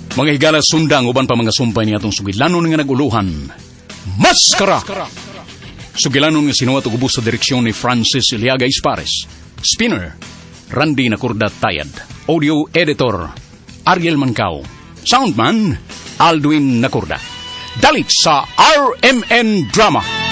Mga higala sundang uban pa mga sumpay ni atong sugilanon nga naguluhan. Maskara! Sugilanon nga sinuwat ug ubos sa direksyon ni Francis Iliaga Ispares. Spinner, Randy Nakurda Tayad. Audio editor, Ariel Mancao. Soundman, Aldwin Nakurda. Dalit sa RMN Drama.